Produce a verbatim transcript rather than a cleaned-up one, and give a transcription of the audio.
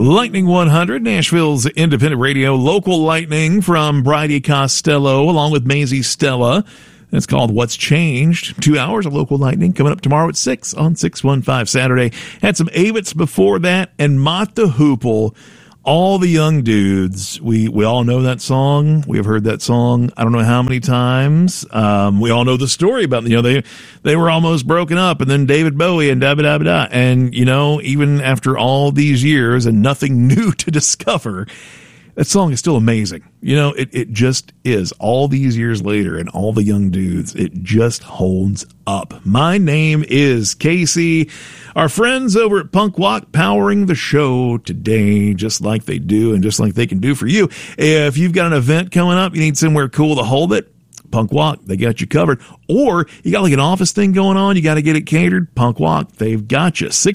Lightning one hundred, Nashville's independent radio, local lightning from Bridie Costello, along with Maisie Stella. It's called What's Changed. Two hours of local lightning coming up tomorrow at six on six one five Saturday. Had some Avets before that, and Mott the Hoople. All the Young Dudes. We we all know that song. We have heard that song I don't know how many times. Um, we all know the story about, you know, they they were almost broken up, and then David Bowie and da da da da. And, you know, even after all these years and nothing new to discover, that song is still amazing. You know, it, it just is. All these years later and all the Young Dudes, it just holds up. My name is Casey. Our friends over at Punk Walk powering the show today, just like they do and just like they can do for you. If you've got an event coming up, you need somewhere cool to hold it, Punk Walk, they got you covered. Or you got like an office thing going on, you got to get it catered, Punk Walk, they've got you.